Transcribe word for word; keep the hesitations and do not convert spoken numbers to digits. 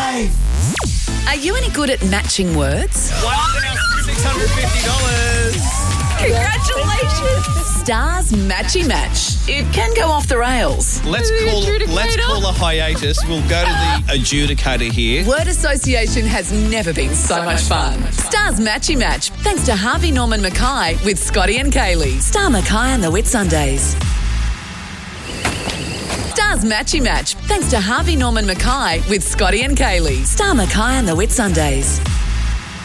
Dave. Are you any good at matching words? one thousand six hundred fifty dollars. Congratulations! Stars Matchy Match. It can go off the rails. Let's call let's call a hiatus. We'll go to the adjudicator here. Word association has never been so much fun. Stars Matchy Match, thanks to Harvey Norman Mackay with Scotty and Kaylee. Star Mackay and the Whitsundays. Stars Matchy Match, thanks to Harvey Norman Mackay with Scotty and Kaylee. Star Mackay and the Whitsundays.